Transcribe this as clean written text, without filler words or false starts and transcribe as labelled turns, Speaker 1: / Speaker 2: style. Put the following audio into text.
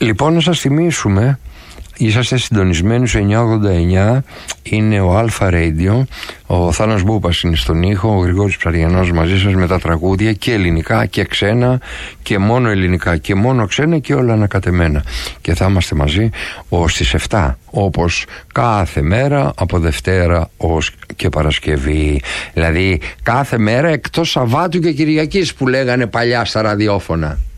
Speaker 1: Λοιπόν, να σας θυμίσουμε, είσαστε συντονισμένοι στο 989, είναι ο Αλφα Radio, ο Θάνος Μπούπας είναι στον ήχο, ο Γρηγόρης Ψαριανός μαζί σας με τα τραγούδια και ελληνικά και ξένα και μόνο ελληνικά και μόνο ξένα και όλα ανακατεμένα. Και θα είμαστε μαζί ως τις 7, όπως κάθε μέρα από Δευτέρα ως και Παρασκευή. Δηλαδή κάθε μέρα εκτός Σαββάτου και Κυριακής που λέγανε παλιά στα ραδιόφωνα.